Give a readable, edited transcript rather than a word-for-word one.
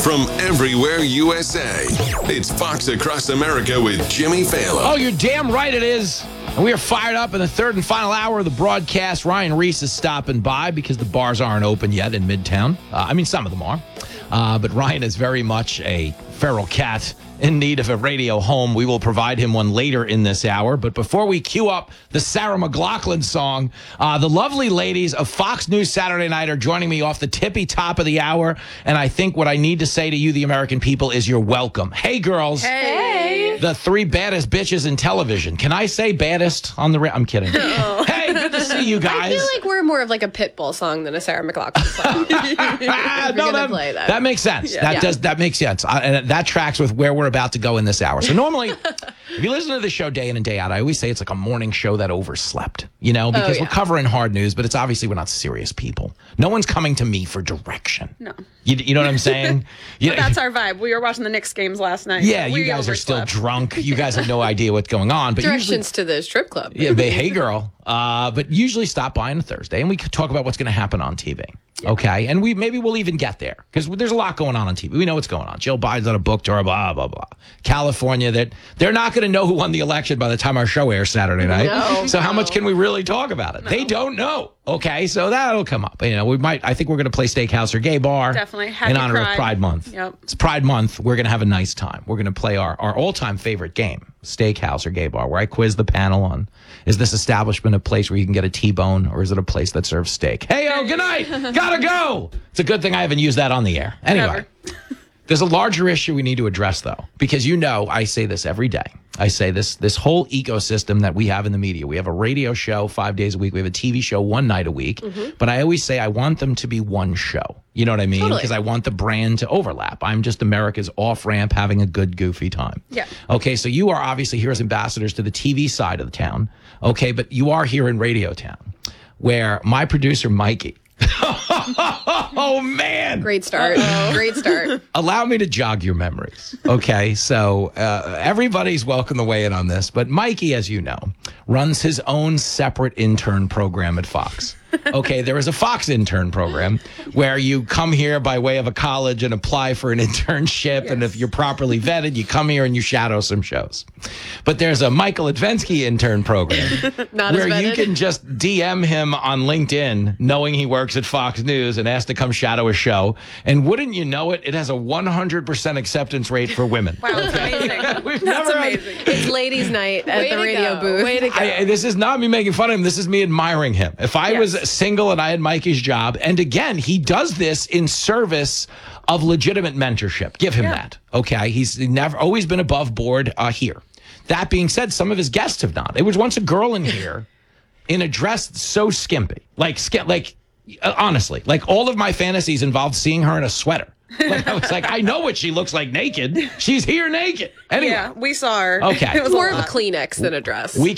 from everywhere USA. It's Fox Across America with Jimmy Fallon. Oh, you're damn right it is. And we are fired up in the third and final hour of the broadcast. Ryan Reese is stopping by because the bars aren't open yet in Midtown. Some of them are. But Ryan is very much a feral cat in need of a radio home. We will provide him one later in this hour. But before we cue up the Sarah McLachlan song, the lovely ladies of Fox News Saturday Night are joining me off the tippy top of the hour. And I think what I need to say to you, the American people, is you're welcome. Hey, girls. Hey. The three baddest bitches in television. Can I say baddest on the... I'm kidding. Oh. Hey, good to see you guys. I feel like we're more of like a Pitbull song than a Sarah McLachlan song. Play that. That makes sense. Yeah. That makes sense. And that tracks with where we're about to go in this hour. So normally, if you listen to the show day in and day out, I always say it's like a morning show that overslept, because we're covering hard news, but it's obviously we're not serious people. No one's coming to me for direction. No. You know what I'm saying? That's our vibe. We were watching the Knicks games last night. Yeah, you guys are still drunk. You guys have no idea what's going on. But Directions to the strip club. Yeah, hey, girl. But usually stop by on a Thursday, and we could talk about what's going to happen on TV. Yeah. Okay, and maybe we'll even get there because there's a lot going on TV. We know what's going on. Joe Biden's on a book tour, blah blah blah. California, that they're not going to know who won the election by the time our show airs Saturday night. How much can we really talk about it? No. They don't know. Okay, so that'll come up. We might. I think we're going to play Steakhouse or Gay Bar. Definitely. Happy in honor Pride. of Pride Month. Yep. It's Pride Month. We're going to have a nice time. We're going to play our all-time favorite game, Steakhouse or Gay Bar, where I quiz the panel on, is this establishment a place where you can get a T-bone, or is it a place that serves steak? Hey, good night. Gotta go. It's a good thing I haven't used that on the air. Anyway, there's a larger issue we need to address, though, because I say this every day. I say this whole ecosystem that we have in the media. We have a radio show 5 days a week. We have a TV show one night a week. Mm-hmm. But I always say I want them to be one show. You know what I mean? Totally. Because I want the brand to overlap. I'm just America's off-ramp having a good, goofy time. Yeah. Okay, so you are obviously here as ambassadors to the TV side of the town. Okay, but you are here in Radio Town, where my producer, Mikey, oh, man. Great start. Great start. Allow me to jog your memories. Okay, so everybody's welcome to weigh in on this, but Mikey, as you know, runs his own separate intern program at Fox. Okay, there is a Fox intern program where you come here by way of a college and apply for an internship, yes. And if you're properly vetted, you come here and you shadow some shows. But there's a Michael Advensky intern program where you can just DM him on LinkedIn knowing he works at Fox News and ask to come shadow a show. And wouldn't you know it, it has a 100% acceptance rate for women. Wow, that's amazing. That's amazing. It's ladies' night at the radio booth. Way to go. This is not me making fun of him. This is me admiring him. If I was single and I had Mikey's job, and again, he does this in service of legitimate mentorship. Give him that. Okay, he's never always been above board here. That being said, some of his guests have not. There was once a girl in here in a dress so skimpy, honestly, like all of my fantasies involved seeing her in a sweater. I was like, I know what she looks like naked. She's here naked. Anyway. Yeah, we saw her. Okay. It was more of a Kleenex than a dress.